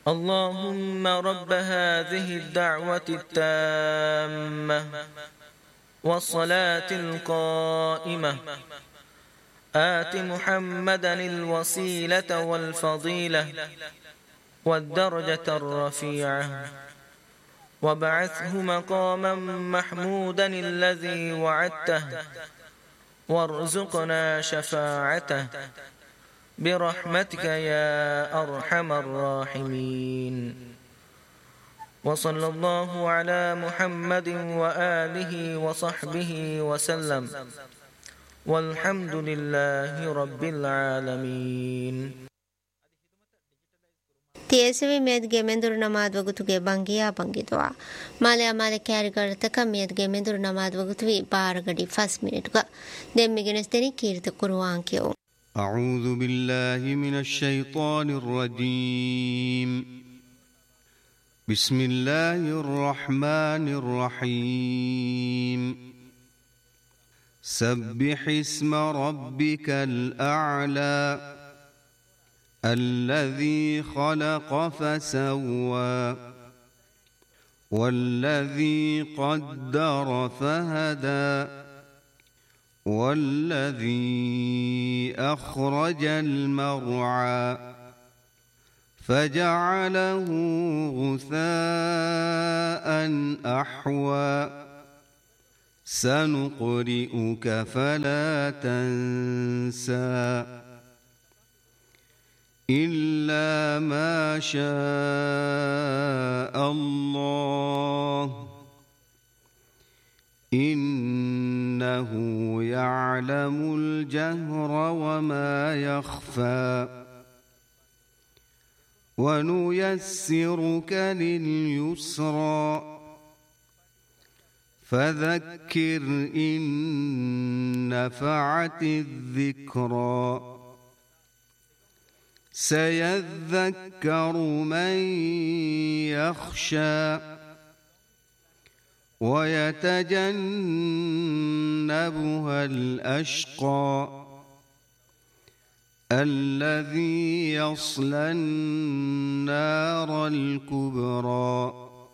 اللهم رب هذه الدعوة التامة والصلاة القائمة آت محمدا الوسيلة والفضيلة والدرجة الرفيعة وابعثه مقاما محمودا الذي وعدته وارزقنا شفاعته برحمتك يا أرحم الراحمين. وصلى الله على محمد وآله وصحبه وسلم والحمد لله رب العالمين. تيسوي ميدگه مندور نماز وگتوگه بانگیا بانگیدوا مالیا مال کاریگرتک ميدگه مندور نماز وگتوي بارگدي 5 منټ دمگنستني کیرت قرآن کېو. أعوذ بالله من الشيطان الرجيم. بسم الله الرحمن الرحيم. سبح اسم ربك الأعلى الذي خلق فسوى والذي قدر فهدى والذي أخرج المرعى فجعله غثاء أحوى سنقرئك فلا تنسى إلا ما شاء الله إنه يعلم الجهر وما يخفى ونيسرك لليسرى فذكر إن نفعت الذكرى سيذكر من يخشى ويتجنبها الأشقى الذي يصلى النار الكبرى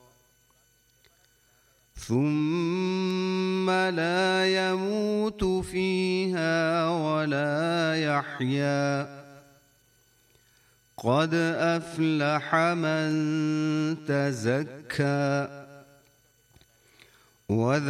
ثم لا يموت فيها ولا يحيا قد أفلح من تزكى